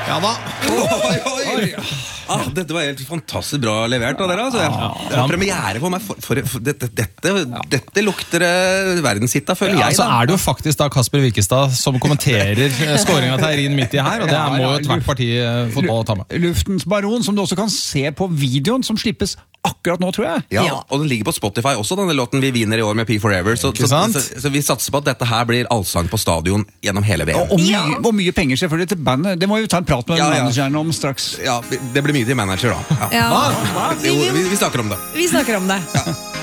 Ja da. Dette var helt fantastisk bra levert av dere. Altså. Det var premiere for meg. Dette lukter verdenshit da, føler jeg. Så er det jo faktisk da Kasper Wikestad som kommenterer skåringen til Eirin midt i her, og det må jo et hvert parti fotball ta med. Luftens baron, som du også kan se på videoen som slippes akkurat nå, tror jeg. Ja, og den ligger på Spotify også, denne låten Vi vinner i år med P4Ever. Så vi satser på at dette her blir allsang på stadion gjennom hele VM. Og mye penger selvfølgelig til bandet. Det må vi ta en prat med manageren om straks. Ja, det blir mye til manager da. Vi snakker om det. Vi snakker om det.